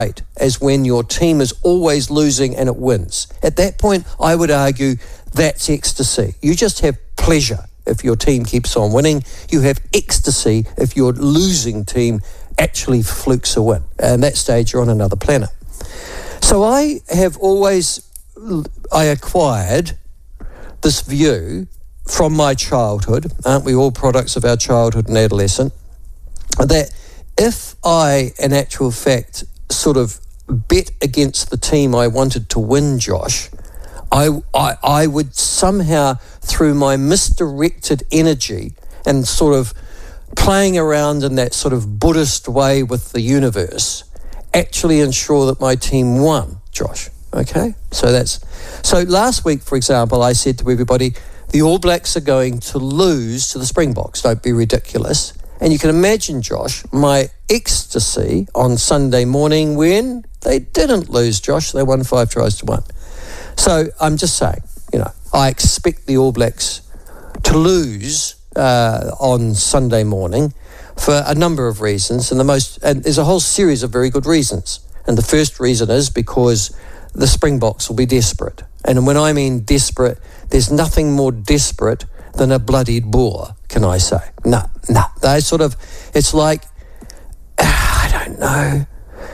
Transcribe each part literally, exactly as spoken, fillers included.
as when your team is always losing and it wins. At that point, I would argue that's ecstasy. You just have pleasure if your team keeps on winning. You have ecstasy if your losing team actually flukes a win. And at that stage, you're on another planet. So I have always, I acquired this view from my childhood, aren't we all products of our childhood and adolescence, that if I, in actual fact, sort of bet against the team I wanted to win, Josh, I, I, I would somehow, through my misdirected energy and sort of playing around in that sort of Buddhist way with the universe, actually ensure that my team won, Josh. Okay? So that's... So last week, for example, I said to everybody, the All Blacks are going to lose to the Springboks. Don't be ridiculous. And you can imagine, Josh, my ecstasy on Sunday morning when they didn't lose, Josh. They won five tries to one. So I'm just saying, you know, I expect the All Blacks to lose uh, on Sunday morning for a number of reasons. And the most, and there's a whole series of very good reasons. And the first reason is because the Springboks will be desperate. And when I mean desperate, there's nothing more desperate than a bloodied Boer, can I say? No, no. They sort of, it's like, uh, I don't know.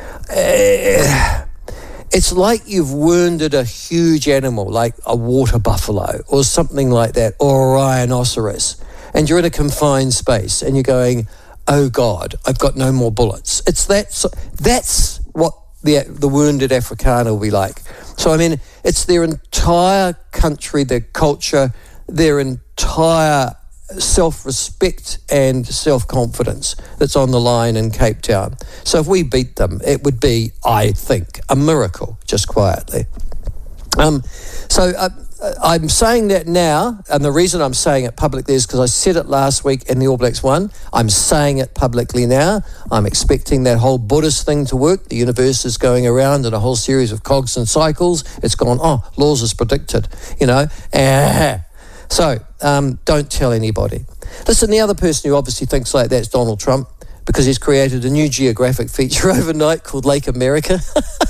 Uh, it's like you've wounded a huge animal, like a water buffalo or something like that, or a rhinoceros, and you're in a confined space and you're going, oh God, I've got no more bullets. It's that, so, that's what the, the wounded Afrikaner will be like. So, I mean, it's their entire country, their culture, their entire self-respect and self-confidence that's on the line in Cape Town. So if we beat them, it would be, I think, a miracle, just quietly. Um, so uh, I'm saying that now, and the reason I'm saying it publicly is because I said it last week and the All Blacks won. I'm saying it publicly now. I'm expecting that whole Buddhist thing to work. The universe is going around in a whole series of cogs and cycles. It's gone, oh, laws is predicted, you know. Uh, So, um, don't tell anybody. Listen, the other person who obviously thinks like that is Donald Trump, because he's created a new geographic feature overnight called Lake America.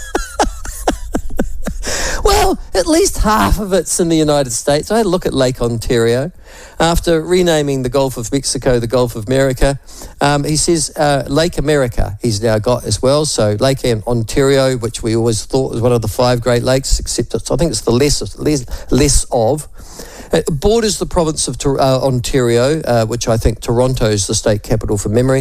Well, at least half of it's in the United States. I had a look at Lake Ontario. After renaming the Gulf of Mexico the Gulf of America, um, he says uh, Lake America he's now got as well. So Lake Ontario, which we always thought was one of the five Great Lakes, except it's, I think it's the less, less, less of. It borders the province of uh, Ontario, uh, which I think Toronto is the state capital from memory,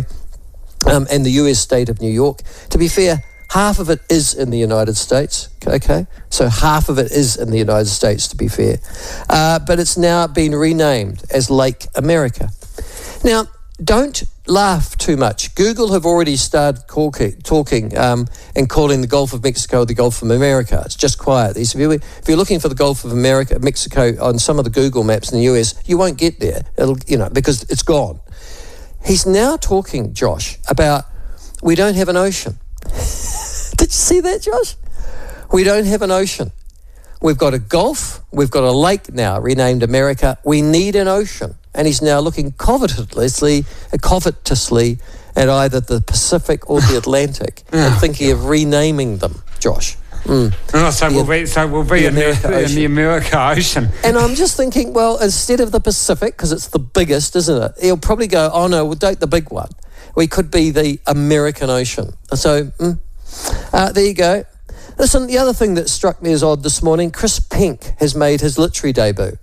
um, and the U S state of New York. To be fair, half of it is in the United States, okay? So half of it is in the United States, to be fair. Uh, but it's now been renamed as Lake America. Now, don't laugh too much. Google have already started talking, talking um, and calling the Gulf of Mexico the Gulf of America. It's just quiet. If you're, if you're looking for the Gulf of America, Mexico on some of the Google maps in the U S, you won't get there. It'll, you know, because it's gone. He's now talking, Josh, about we don't have an ocean. Did you see that, Josh? We don't have an ocean. We've got a Gulf. We've got a lake now renamed America. We need an ocean. And he's now looking covetously, covetously at either the Pacific or the Atlantic and thinking of renaming them, Josh. Mm. Oh, so, the, we'll be, so we'll be the in, the, in the America Ocean. And I'm just thinking, well, instead of the Pacific, because it's the biggest, isn't it? He'll probably go, oh no, we'll take the big one. We could be the American Ocean. So, mm, uh, there you go. Listen, the other thing that struck me as odd this morning, Chris Pink has made his literary debut.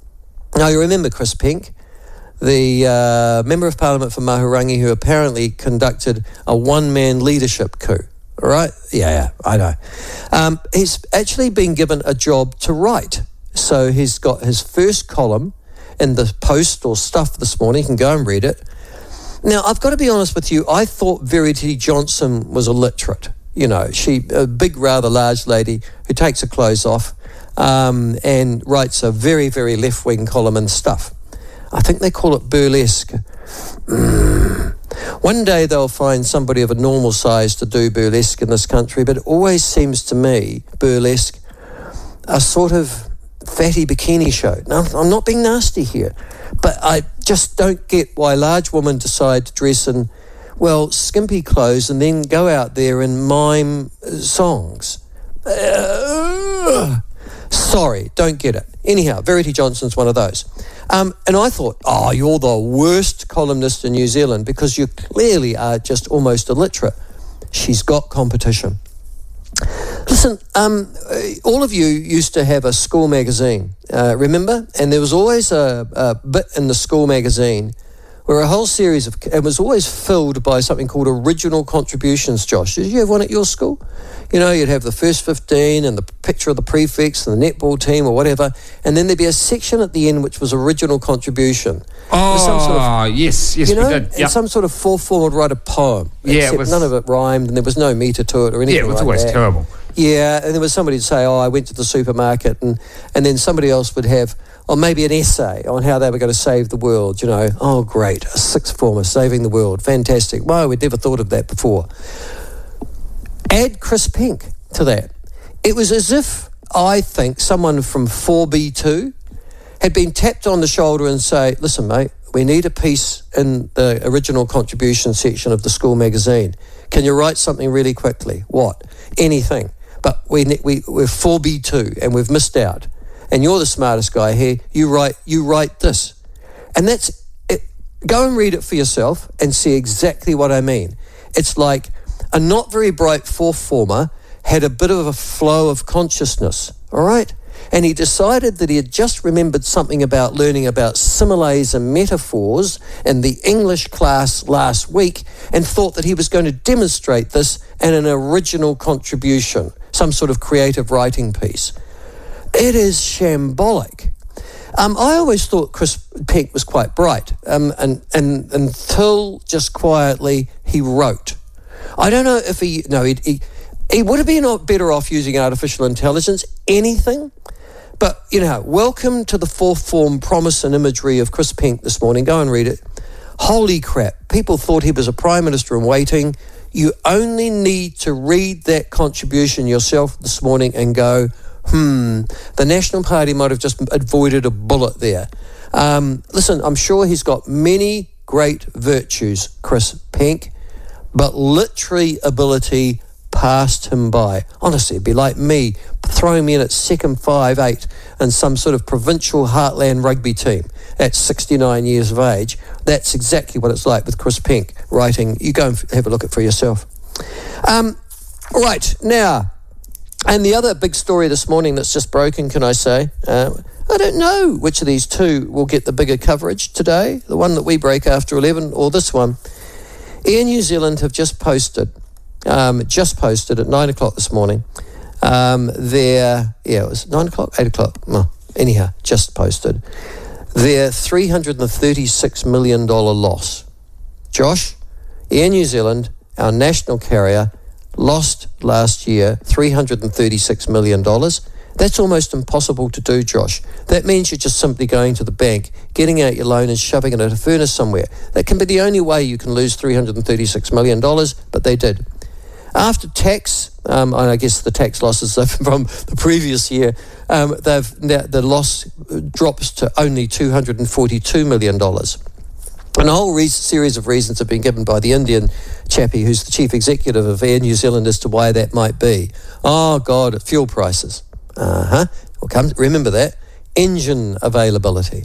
Now, you remember Chris Pink, the uh, Member of Parliament for Mahurangi, who apparently conducted a one-man leadership coup, all right? Yeah, yeah, I know. Um, he's actually been given a job to write. So he's got his first column in the Post or Stuff this morning. You can go and read it. Now, I've got to be honest with you, I thought Verity Johnson was illiterate. You know, she, a big, rather large lady who takes her clothes off um, and writes a very, very left-wing column and Stuff. I think they call it burlesque. Mm. One day they'll find somebody of a normal size to do burlesque in this country, but it always seems to me, burlesque, a sort of fatty bikini show. Now, I'm not being nasty here, but I just don't get why large women decide to dress in well, skimpy clothes and then go out there and mime songs. Uh, sorry, don't get it. Anyhow, Verity Johnson's one of those. Um, and I thought, oh, you're the worst columnist in New Zealand because you clearly are just almost illiterate. She's got competition. Listen, um, all of you used to have a school magazine, uh, remember? And there was always a, a bit in the school magazine where a whole series of, it was always filled by something called original contributions, Josh. Did you have one at your school? You know, you'd have the first fifteen and the picture of the prefects and the netball team or whatever, and then there'd be a section at the end which was original contribution. Oh, some sort of, yes, yes, you know, we did. Yep. And some sort of fourth form would write a poem, yeah, except it was, none of it rhymed and there was no metre to it or anything like that. Yeah, it was like always that. terrible. Yeah, and there was somebody to say, oh, I went to the supermarket, and, and then somebody else would have, or maybe an essay on how they were going to save the world, you know. Oh, great, a sixth former saving the world, fantastic. Wow, we'd never thought of that before. Add Chris Pink to that. It was as if, I think, someone from four B two had been tapped on the shoulder and say, listen, mate, we need a piece in the original contribution section of the school magazine. Can you write something really quickly? What? Anything. But we, we, we're four B two and we've missed out. And you're the smartest guy here. You write, you write this. And that's it. Go and read it for yourself and see exactly what I mean. It's like a not very bright fourth former had a bit of a flow of consciousness, all right? And he decided that he had just remembered something about learning about similes and metaphors in the English class last week and thought that he was going to demonstrate this in an original contribution, some sort of creative writing piece. It is shambolic. Um, I always thought Chris Pink was quite bright, um, and, and until just quietly he wrote. I don't know if he, no, he, he, he would have been better off using artificial intelligence, anything. But, you know, welcome to the fourth form promise and imagery of Chris Pink this morning. Go and read it. Holy crap. People thought he was a Prime Minister in waiting. You only need to read that contribution yourself this morning and go, hmm, the National Party might have just avoided a bullet there. Um, listen, I'm sure he's got many great virtues, Chris Pink, but literary ability passed him by. Honestly, it'd be like me throwing me in at second five eight in some sort of provincial heartland rugby team at sixty-nine years of age. That's exactly what it's like with Chris Pink writing. You go and have a look at it for yourself. Um, right, now, and the other big story this morning that's just broken, can I say, uh, I don't know which of these two will get the bigger coverage today, the one that we break after eleven or this one. Air New Zealand have just posted, um, just posted at nine o'clock this morning, um, their, yeah, it was nine o'clock, eight o'clock, well, anyhow, just posted, their three hundred thirty-six million dollars loss. Josh, Air New Zealand, our national carrier, lost last year three hundred thirty-six million dollars. That's almost impossible to do, Josh. That means you're just simply going to the bank, getting out your loan and shoving it at a furnace somewhere. That can be the only way you can lose three hundred thirty-six million dollars, but they did. After tax, um, and I guess the tax losses from the previous year, um, they've the loss drops to only two hundred forty-two million dollars. And a whole re- series of reasons have been given by the Indian chappie who's the chief executive of Air New Zealand as to why that might be. Oh, God, fuel prices. Uh-huh. Well, come, remember that. Engine availability.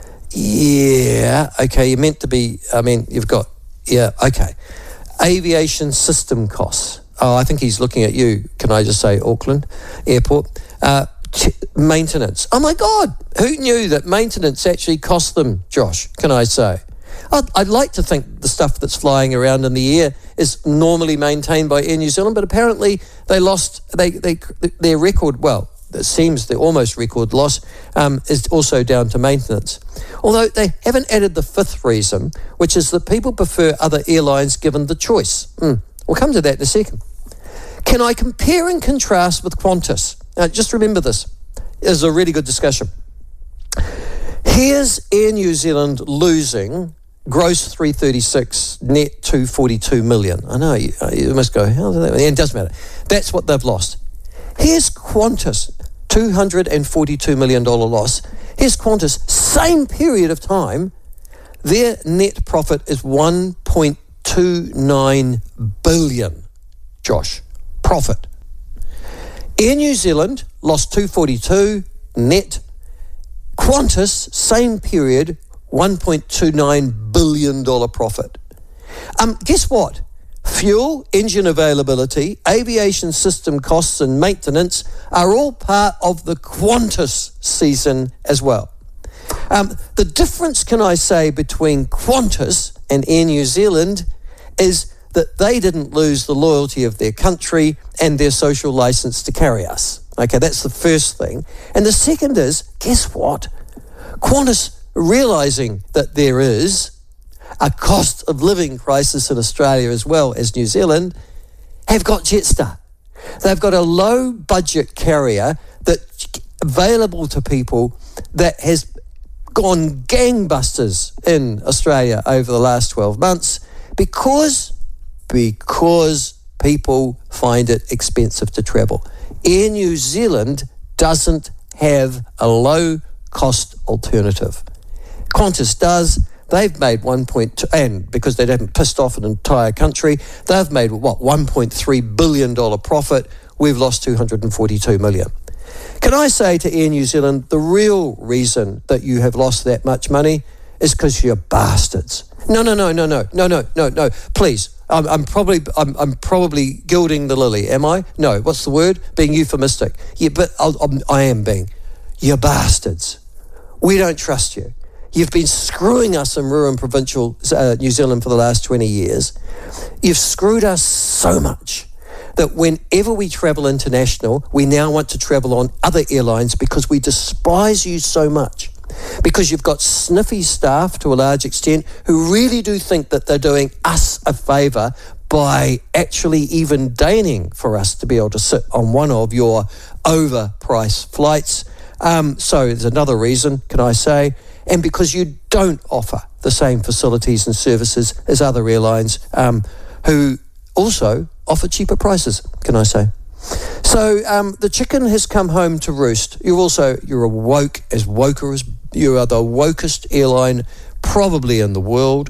Yeah, okay, you're meant to be, I mean, you've got, yeah, okay. Aviation system costs. Oh, I think he's looking at you, can I just say, Auckland Airport. Uh, t- maintenance. Oh, my God, who knew that maintenance actually cost them, Josh, can I say? I'd, I'd like to think the stuff that's flying around in the air is normally maintained by Air New Zealand, but apparently they lost they, they their record, well, it seems the almost record loss um, is also down to maintenance. Although they haven't added the fifth reason, which is that people prefer other airlines given the choice. Mm. We'll come to that in a second. Can I compare and contrast with Qantas? Now, just remember this. It's a really good discussion. Here's Air New Zealand losing gross three thirty-six, net two forty-two million. I know, you, you must go, how did that? It doesn't matter. That's what they've lost. Here's Qantas, two hundred forty-two million dollars loss. Here's Qantas, same period of time, their net profit is one point two nine billion, Josh, profit. Air New Zealand lost two forty-two net. Qantas, same period, one point two nine billion dollars profit. Um, guess what? Fuel, engine availability, aviation system costs and maintenance are all part of the Qantas season as well. Um, the difference, can I say, between Qantas and Air New Zealand is that they didn't lose the loyalty of their country and their social license to carry us. Okay, that's the first thing. And the second is, guess what? Qantas, realising that there is a cost of living crisis in Australia as well as New Zealand, have got Jetstar. They've got a low budget carrier that's available to people that has gone gangbusters in Australia over the last twelve months because, because people find it expensive to travel. Air New Zealand doesn't have a low cost alternative. Qantas does. They've made one point two, and because they haven't pissed off an entire country, they've made, what, one point three billion dollars profit. We've lost two hundred forty-two million dollars. Can I say to Air New Zealand, the real reason that you have lost that much money is because you're bastards. No, no, no, no, no, no, no, no, no. Please, I'm, I'm probably, I'm, I'm probably gilding the lily. Am I? No. What's the word? Being euphemistic. Yeah, but I'll, I'm, I am being. You're bastards. We don't trust you. You've been screwing us in rural and provincial uh, New Zealand for the last twenty years. You've screwed us so much that whenever we travel international, we now want to travel on other airlines because we despise you so much. Because you've got sniffy staff to a large extent who really do think that they're doing us a favour by actually even deigning for us to be able to sit on one of your overpriced flights. Um, so there's another reason, can I say, and because you don't offer the same facilities and services as other airlines um, who also offer cheaper prices, can I say. So um, the chicken has come home to roost. You're also, you're a woke, as woker as, you are the wokest airline probably in the world.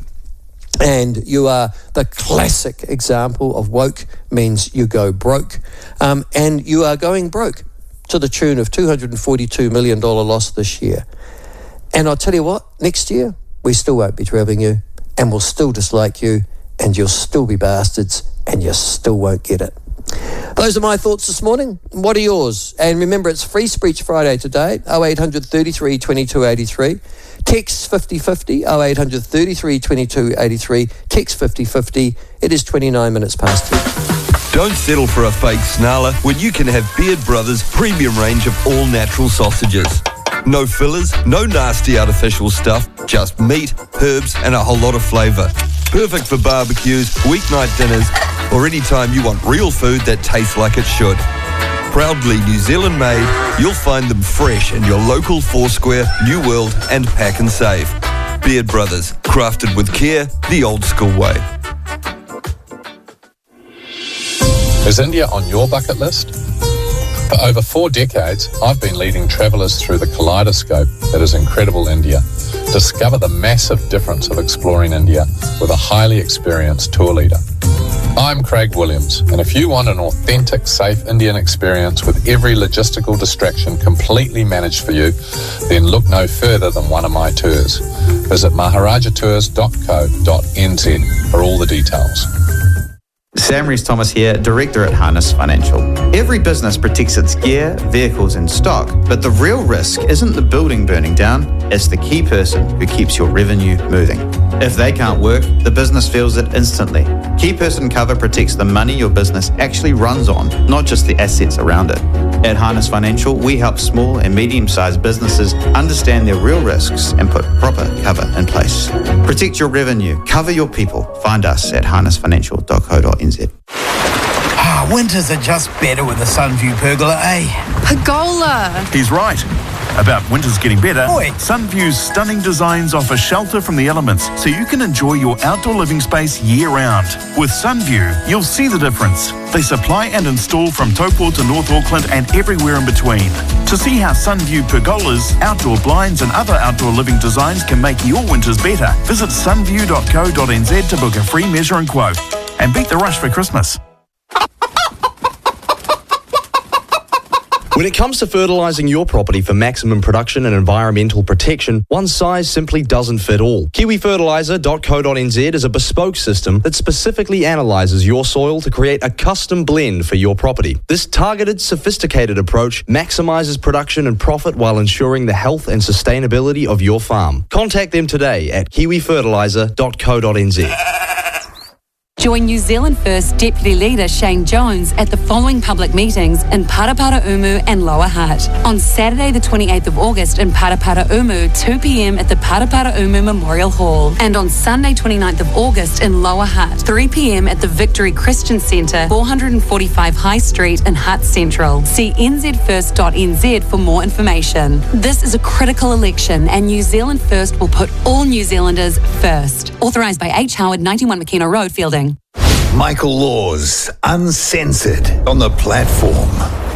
And you are the classic example of woke means you go broke. Um, and you are going broke to the tune of two hundred forty-two million dollars loss this year. And I'll tell you what, next year, we still won't be travelling you, and we'll still dislike you, and you'll still be bastards, and you still won't get it. Those are my thoughts this morning. What are yours? And remember, it's Free Speech Friday today, oh eight hundred thirty-three twenty-two eighty-three. Text fifty fifty, oh eight hundred thirty-three twenty-two eighty-three. Text fifty fifty. It is twenty-nine minutes past two. Don't settle for a fake snarler when you can have Beard Brothers' premium range of all-natural sausages. No fillers, no nasty artificial stuff, just meat, herbs and a whole lot of flavour. Perfect for barbecues, weeknight dinners, or any time you want real food that tastes like it should. Proudly New Zealand made, you'll find them fresh in your local Foursquare, New World and Pack and Save. Beard Brothers, crafted with care, the old school way. Is India on your bucket list? For over four decades, I've been leading travellers through the kaleidoscope that is incredible India. Discover the massive difference of exploring India with a highly experienced tour leader. I'm Craig Williams, and if you want an authentic, safe Indian experience with every logistical distraction completely managed for you, then look no further than one of my tours. Visit maharaja tours dot co dot n z for all the details. Sam Rees-Thomas here, Director at Harness Financial. Every business protects its gear, vehicles and stock, but the real risk isn't the building burning down, it's the key person who keeps your revenue moving. If they can't work, the business feels it instantly. Key person cover protects the money your business actually runs on, not just the assets around it. At Harness Financial, we help small and medium-sized businesses understand their real risks and put proper cover in place. Protect your revenue, cover your people. Find us at harness financial dot co dot n z. Ah, winters are just better with a Sunview pergola, eh? Pergola! He's right. About winter's getting better, Oi. Sunview's stunning designs offer shelter from the elements so you can enjoy your outdoor living space year-round. With Sunview, you'll see the difference. They supply and install from Taupo to North Auckland and everywhere in between. To see how Sunview pergolas, outdoor blinds and other outdoor living designs can make your winters better, visit sunview dot co dot n z to book a free measure and quote. And beat the rush for Christmas. When it comes to fertilising your property for maximum production and environmental protection, one size simply doesn't fit all. kiwi fertiliser dot co dot n z is a bespoke system that specifically analyses your soil to create a custom blend for your property. This targeted, sophisticated approach maximises production and profit while ensuring the health and sustainability of your farm. Contact them today at kiwi fertiliser dot co dot n z. Join New Zealand First Deputy Leader Shane Jones at the following public meetings in Paraparaumu and Lower Hutt. On Saturday the twenty-eighth of August in Paraparaumu, two p m at the Paraparaumu Memorial Hall. And on Sunday twenty-ninth of August in Lower Hutt, three p m at the Victory Christian Centre, four forty-five High Street in Hutt Central. See n z first dot n z for more information. This is a critical election and New Zealand First will put all New Zealanders first. Authorised by H. Howard, ninety-one McKenna Road, Fielding. Michael Laws, Uncensored, on the platform.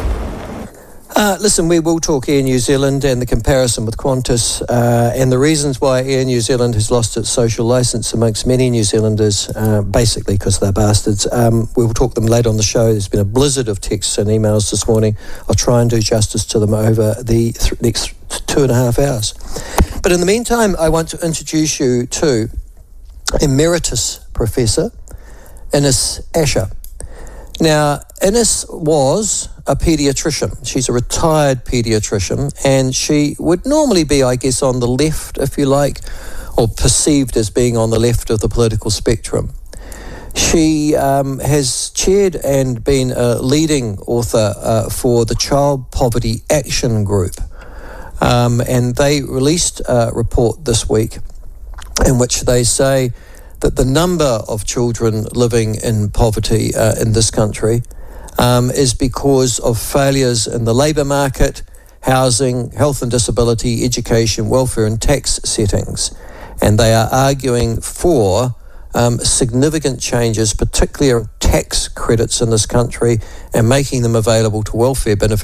Uh, listen, we will talk Air New Zealand and the comparison with Qantas uh, and the reasons why Air New Zealand has lost its social licence amongst many New Zealanders, uh, basically because they're bastards. Um, we will talk them later on the show. There's been a blizzard of texts and emails this morning. I'll try and do justice to them over the th- next two and a half hours. But in the meantime, I want to introduce you to Emeritus Professor Ines Asher. Now, Ines was a paediatrician. She's a retired paediatrician, and she would normally be, I guess, on the left, if you like, or perceived as being on the left of the political spectrum. She um, has chaired and been a leading author uh, for the Child Poverty Action Group, um, and they released a report this week in which they say that the number of children living in poverty uh, in this country um, is because of failures in the labour market, housing, health and disability, education, welfare and tax settings. And they are arguing for um, significant changes, particularly tax credits in this country, and making them available to welfare beneficiaries